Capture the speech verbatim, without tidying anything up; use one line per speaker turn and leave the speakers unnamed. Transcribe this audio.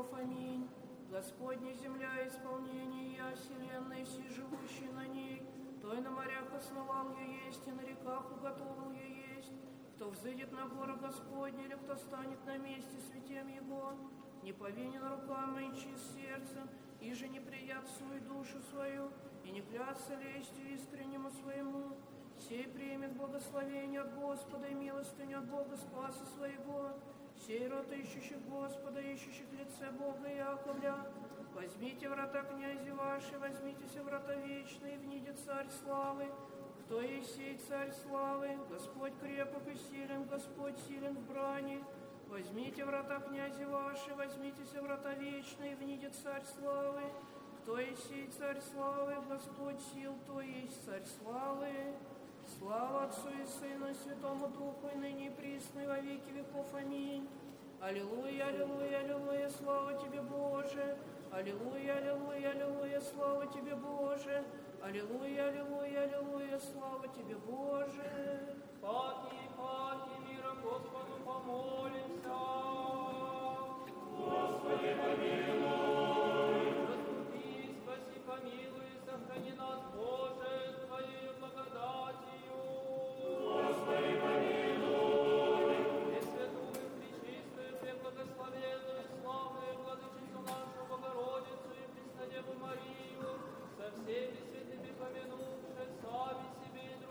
веков. Аминь. Господня земля, исполнение я, вселенная, си живущий на ней. Той на морях основал я есть, и на реках уготовил я есть. Кто взыдет на гору Господня, или кто станет на месте святем Его, не повинен рукам и чист сердцем, и же не прият свою душу свою, и не клятся лестью искреннему своему. Сей примет благословение от Господа и милостыню от Бога спаса своего. Сей род ищущих Господа, ищущих лице Бога Яковля. Возьмите врата князи ваши, возьмитесь врата вечные, внидет царь славы. Кто есть сей царь славы? Господь крепок и силен, Господь силен в брани. Возьмите врата князи ваши, возьмитесь врата вечные, внидет царь славы. Кто есть сей царь славы? Господь сил, то есть царь славы. Слава Отцу и Сыну и Святому Духу, и ныне и присно, и во веки веков. Аминь. Аллилуйя, аллилуйя, аллилуйя, слава тебе, Боже. Аллилуйя, аллилуйя, аллилуйя, слава тебе, Боже. Аллилуйя, аллилуйя, аллилуйя, слава тебе, Боже.
Паки, паки, миром Господу помолимся.